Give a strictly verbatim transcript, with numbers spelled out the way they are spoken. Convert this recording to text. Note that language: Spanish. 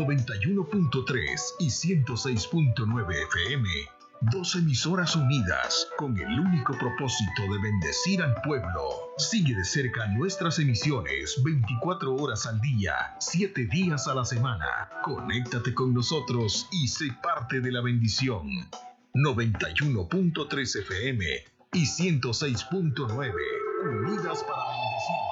noventa y uno punto tres y ciento seis punto nueve F M. Dos emisoras unidas con el único propósito de bendecir al pueblo. Sigue de cerca nuestras emisiones veinticuatro horas al día, siete días a la semana. Conéctate con nosotros y sé parte de la bendición. noventa y uno punto tres F M y ciento seis punto nueve. Unidas para bendecir.